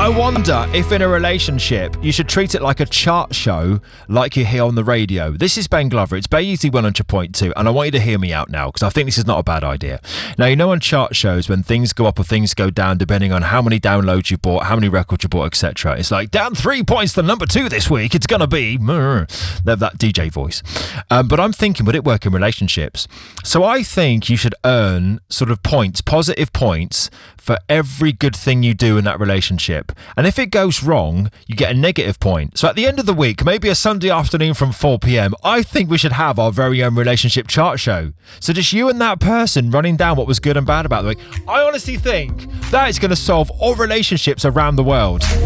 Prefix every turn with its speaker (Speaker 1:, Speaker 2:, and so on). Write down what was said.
Speaker 1: I wonder if in a relationship you should treat it like a chart show like you hear on the radio. This is Ben Glover. It's Bay Easy 100.2 and I want you to hear me out now because I think this is not a bad idea. Now, you know on chart shows when things go up or things go down depending on how many downloads you bought, how many records you bought, etc. It's like down 3 points to number 2 this week. It's going to be that DJ voice. But I'm thinking, would it work in relationships? So I think you should earn sort of points, positive points for every good thing you do in that relationship. And if it goes wrong, you get a negative point. So at the end of the week, maybe a Sunday afternoon from 4 p.m, I think we should have our very own relationship chart show. So just you and that person running down what was good and bad about the week. I honestly think that is going to solve all relationships around the world.